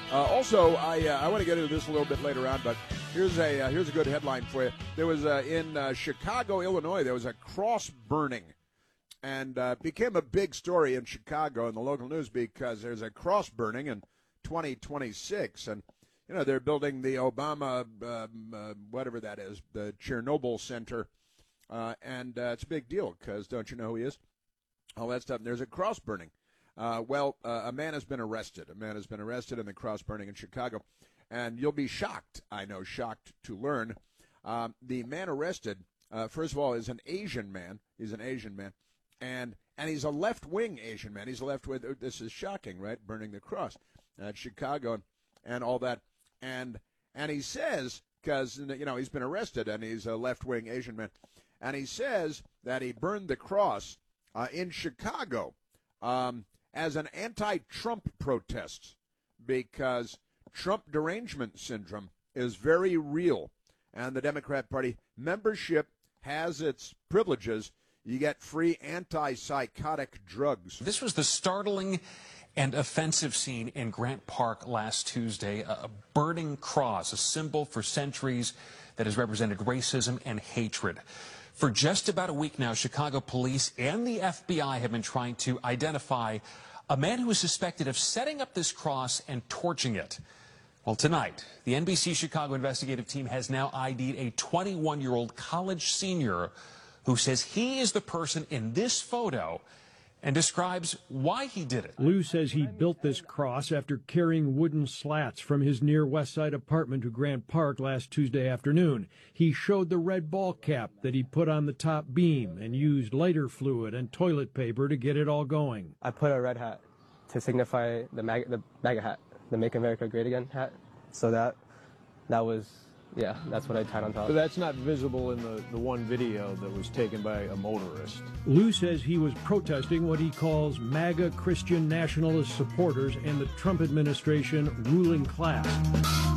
Also, I want to get into this a little bit later on, but here's a good headline for you. There was in Chicago, Illinois, there was a cross burning, and became a big story in Chicago in the local news because there's a cross burning in 2026, and they're building the Obama whatever that is, the Chernobyl Center, and it's a big deal because don't you know who he is? All that stuff. And there's a cross burning. A man has been arrested. A man has been arrested in the cross burning in Chicago. And you'll be shocked, shocked to learn. The man arrested, first of all, is an Asian man. He's an Asian man. And he's a left-wing Asian man. He's a left-wing. This is shocking, right? Burning the cross at Chicago and all that. And he says, because, he's been arrested and he's a left-wing Asian man. And he says that he burned the cross in Chicago as an anti-Trump protest because Trump derangement syndrome is very real. And the Democrat Party membership has its privileges. You get free antipsychotic drugs. This was the startling and offensive scene in Grant Park last Tuesday. A burning cross, a symbol for centuries that has represented racism and hatred. For just about a week now, Chicago police and the FBI have been trying to identify a man who is suspected of setting up this cross and torching it. Well, tonight, the NBC Chicago investigative team has now ID'd a 21-year-old college senior who says he is the person in this photo and describes why he did it. Lou says he built this cross after carrying wooden slats from his near West Side apartment to Grant Park last Tuesday afternoon. He showed the red ball cap that he put on the top beam and used lighter fluid and toilet paper to get it all going. I put a red hat to signify the MAGA hat, the Make America Great Again hat. So that was, that's what I tied on top. But that's not visible in the one video that was taken by a motorist. Lou says he was protesting what he calls MAGA Christian nationalist supporters and the Trump administration ruling class.